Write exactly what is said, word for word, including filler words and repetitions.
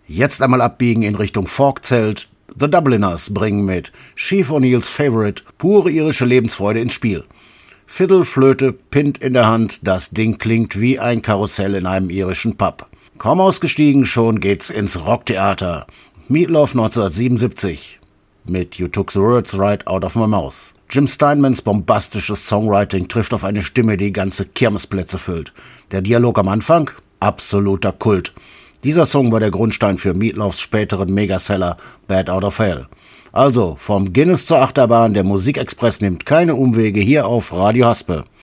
Jetzt einmal abbiegen in Richtung Forkzelt. The Dubliners bringen mit Chief O'Neills Favorite pure irische Lebensfreude ins Spiel. Fiddle, Flöte, Pint in der Hand, das Ding klingt wie ein Karussell in einem irischen Pub. Kaum ausgestiegen, schon geht's ins Rocktheater. Meat Loaf neunzehnhundertsiebenundsiebzig mit You Took the Words Right Out of My Mouth. Jim Steinmans bombastisches Songwriting trifft auf eine Stimme, die ganze Kirmesplätze füllt. Der Dialog am Anfang? Absoluter Kult. Dieser Song war der Grundstein für Meat Loafs späteren Megaseller Bad Out of Hell. Also, vom Guinness zur Achterbahn, der Musikexpress nimmt keine Umwege hier auf Radio Haspe.